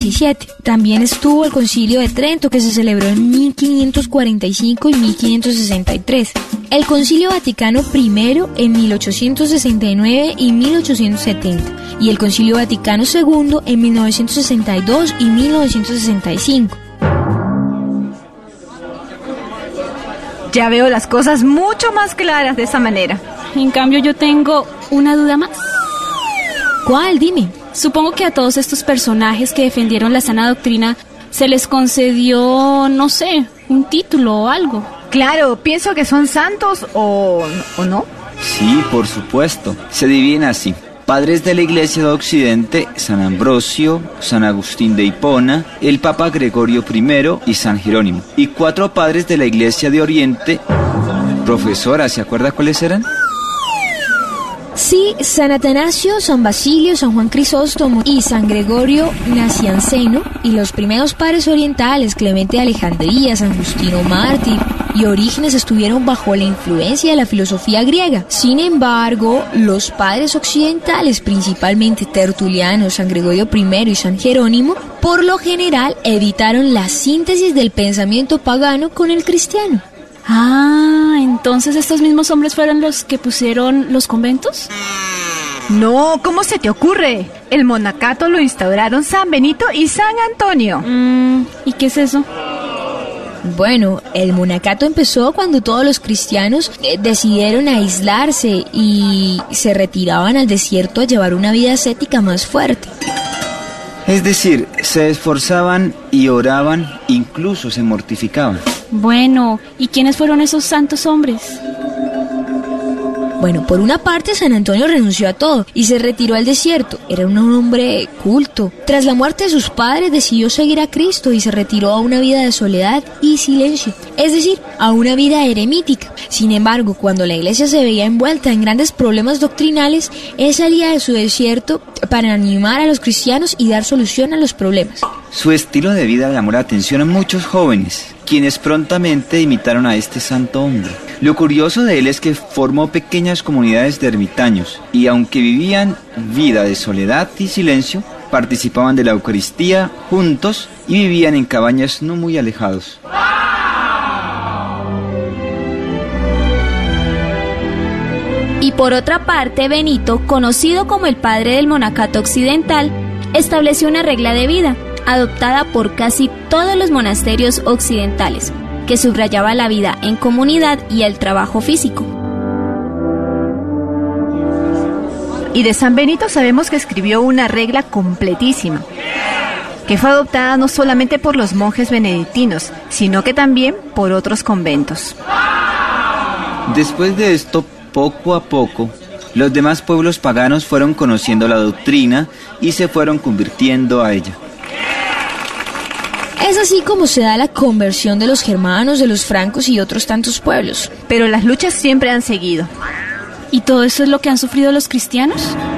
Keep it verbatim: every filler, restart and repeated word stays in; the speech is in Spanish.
diecisiete. También estuvo el Concilio de Trento, que se celebró en mil quinientos cuarenta y cinco y mil quinientos sesenta y tres. El Concilio Vaticano primero en mil ochocientos sesenta y nueve y mil ochocientos setenta. Y el Concilio Vaticano segundo en mil novecientos sesenta y dos y mil novecientos sesenta y cinco. Ya veo las cosas mucho más claras de esa manera. En cambio, yo tengo una duda más. ¿Cuál? Dime. Supongo que a todos estos personajes que defendieron la sana doctrina se les concedió, no sé, un título o algo. Claro, pienso que son santos o, o no. Sí, por supuesto. Se dividen así. Padres de la Iglesia de Occidente, San Ambrosio, San Agustín de Hipona, el Papa Gregorio primero y San Jerónimo. Y cuatro padres de la Iglesia de Oriente. Profesora, ¿se acuerda cuáles eran? Sí, San Atanasio, San Basilio, San Juan Crisóstomo y San Gregorio Nacianceno, y los primeros padres orientales, Clemente de Alejandría, San Justino Mártir y Orígenes, estuvieron bajo la influencia de la filosofía griega. Sin embargo, los padres occidentales, principalmente Tertuliano, San Gregorio primero y San Jerónimo, por lo general evitaron la síntesis del pensamiento pagano con el cristiano. Ah, entonces estos mismos hombres fueron los que pusieron los conventos. No, ¿cómo se te ocurre? El monacato lo instauraron San Benito y San Antonio. Mm, ¿y qué es eso? Bueno, el monacato empezó cuando todos los cristianos eh, decidieron aislarse y se retiraban al desierto a llevar una vida ascética más fuerte. Es decir, se esforzaban y oraban, incluso se mortificaban. Bueno, ¿y quiénes fueron esos santos hombres? Bueno, por una parte, San Antonio renunció a todo y se retiró al desierto. Era un hombre culto. Tras la muerte de sus padres, decidió seguir a Cristo y se retiró a una vida de soledad y silencio, es decir, a una vida eremítica. Sin embargo, cuando la iglesia se veía envuelta en grandes problemas doctrinales, él salía de su desierto para animar a los cristianos y dar solución a los problemas. Su estilo de vida llamó la atención a muchos jóvenes, quienes prontamente imitaron a este santo hombre. Lo curioso de él es que formó pequeñas comunidades de ermitaños y aunque vivían vida de soledad y silencio, participaban de la Eucaristía juntos y vivían en cabañas no muy alejados. Y por otra parte, Benito, conocido como el padre del monacato occidental, estableció una regla de vida, adoptada por casi todos los monasterios occidentales, que subrayaba la vida en comunidad y el trabajo físico. Y de San Benito sabemos que escribió una regla completísima, que fue adoptada no solamente por los monjes benedictinos, sino que también por otros conventos. Después de esto, poco a poco, los demás pueblos paganos fueron conociendo la doctrina y se fueron convirtiendo a ella. Es así como se da la conversión de los germanos, de los francos y otros tantos pueblos. Pero las luchas siempre han seguido. ¿Y todo eso es lo que han sufrido los cristianos?